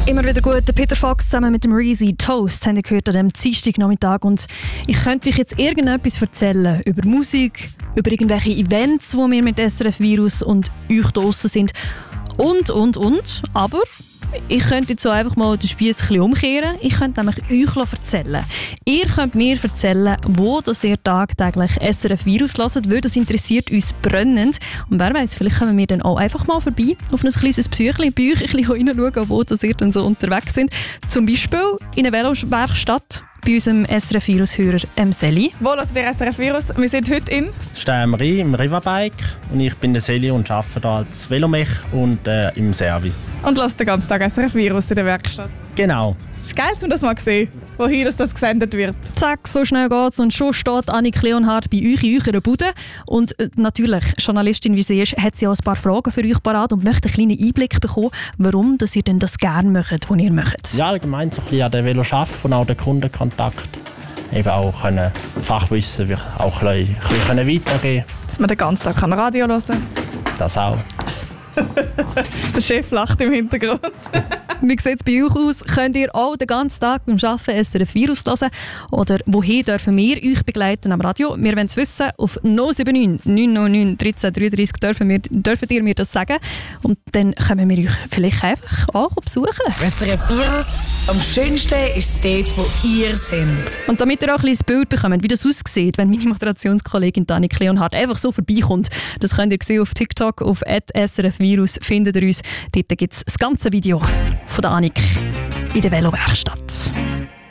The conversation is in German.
Immer wieder gut. Der Peter Fox zusammen mit dem Reezy Toast haben wir gehört an diesem Dienstagnachmittag. Und ich könnte euch jetzt irgendetwas erzählen über Musik, über irgendwelche Events, wo wir mit SRF Virus und euch draussen sind. Und. Aber ich könnte jetzt so einfach mal den Spieß ein bisschen umkehren. Ich könnte nämlich euch erzählen. Ihr könnt mir erzählen, wo das ihr tagtäglich SRF Virus hört, weil das interessiert uns brennend. Und wer weiss, vielleicht kommen wir dann auch einfach mal vorbei auf ein kleines Psychli bei euch, ein bisschen reinschauen, wo das ihr dann so unterwegs sind. Zum Beispiel in einer Velowerkstatt bei unserem SRF Virus-Hörer Seli. Wo hört ihr SRF Virus? Wir sind heute in Steinmerie im Rivabike und ich bin der Seli und arbeite hier als Velomech und im Service. und hört den ganzen Tag SRF Virus in der Werkstatt. Genau. Es ist geil, um das mal zu sehen, wohin das gesendet wird. Zack, so schnell geht's und schon steht Annik Leonhardt bei euch in eurer Bude. Und natürlich, Journalistin wie sie ist, hat sie auch ein paar Fragen für euch parat und möchte einen kleinen Einblick bekommen, warum dass ihr denn das gerne macht, was ihr macht. Ja, allgemein so ein bisschen an der Velo arbeiten und auch den Kundenkontakt. Eben auch können Fachwissen auch ein bisschen weitergeben. Dass man den ganzen Tag Radio hören kann. Das auch. Der Chef lacht im Hintergrund. Wie sieht es bei euch aus? Könnt ihr auch den ganzen Tag beim Arbeiten SRF Virus hören? Oder wohin dürfen wir euch begleiten am Radio? Wir wollen es wissen. Auf 079 909 1333 dürft ihr mir das sagen. Und dann können wir euch vielleicht einfach auch besuchen. SRF Virus, am schönsten ist es dort, wo ihr seid. Und damit ihr auch ein kleines Bild bekommt, wie das aussieht, wenn meine Moderationskollegin Annik Leonhardt einfach so vorbeikommt, das könnt ihr sehen auf TikTok, auf @srfvirus findet ihr uns. Dort gibt es das ganze Video von der Annik in der Velowerkstatt.